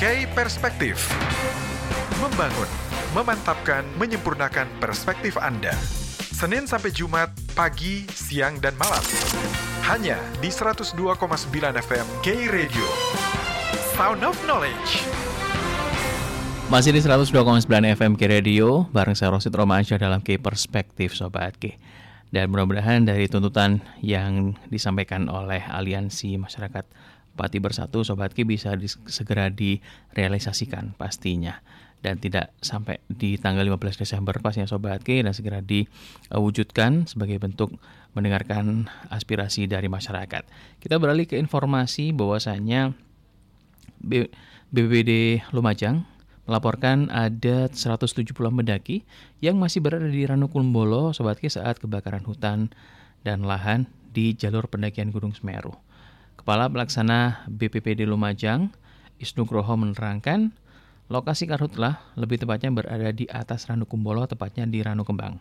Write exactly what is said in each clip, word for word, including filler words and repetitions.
K Perspektif. Membangun, memantapkan, menyempurnakan perspektif Anda. Senin sampai Jumat, pagi, siang, dan malam. Hanya di seratus dua koma sembilan F M K Radio. Sound of Knowledge. Masih di seratus dua koma sembilan F M K Radio, bareng saya Rosid Romansyah dalam K Perspektif Sobat K. Dan mudah-mudahan dari tuntutan yang disampaikan oleh Aliansi Masyarakat Pati Bersatu, Sobat K bisa dis- segera direalisasikan pastinya. Dan tidak sampai di tanggal lima belas Desember pastinya Sobat K, dan segera diwujudkan sebagai bentuk mendengarkan aspirasi dari masyarakat. Kita beralih ke informasi bahwasanya B B B D Lumajang melaporkan ada seratus tujuh puluh pendaki yang masih berada di Ranukumbolo, Sobat K, saat kebakaran hutan dan lahan di jalur pendakian Gunung Semeru. Kepala Pelaksana B P P D Lumajang, Isnugroho, menerangkan lokasi karhutlah lebih tepatnya berada di atas Ranukumbolo, tepatnya di Ranukembang.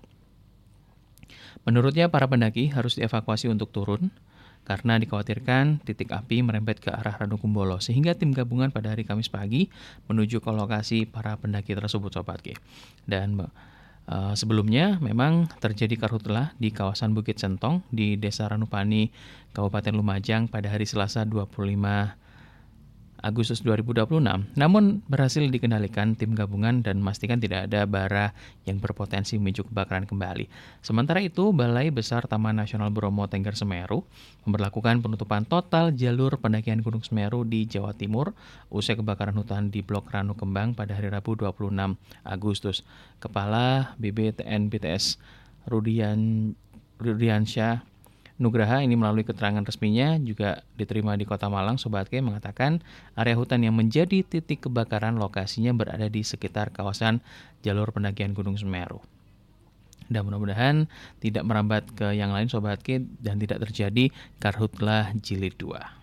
Menurutnya, para pendaki harus dievakuasi untuk turun karena dikhawatirkan titik api merembet ke arah Ranukumbolo, sehingga tim gabungan pada hari Kamis pagi menuju ke lokasi para pendaki tersebut, Sobat K. Dan uh, sebelumnya memang terjadi karhutlah di kawasan Bukit Sentong di Desa Ranupani, Kabupaten Lumajang pada hari Selasa dua puluh lima Agustus dua ribu dua puluh enam, namun berhasil dikendalikan tim gabungan dan memastikan tidak ada bara yang berpotensi memicu kebakaran kembali. Sementara itu, Balai Besar Taman Nasional Bromo Tengger Semeru memberlakukan penutupan total jalur pendakian Gunung Semeru di Jawa Timur usai kebakaran hutan di Blok Ranukembang pada hari Rabu dua puluh enam Agustus. Kepala B B T N B T S Rudian Rudiansyah Nugraha ini melalui keterangan resminya juga diterima di Kota Malang, Sobat K, mengatakan area hutan yang menjadi titik kebakaran lokasinya berada di sekitar kawasan jalur pendakian Gunung Semeru. Dan mudah-mudahan tidak merambat ke yang lain, Sobat K, dan tidak terjadi karhutlah jilid dua.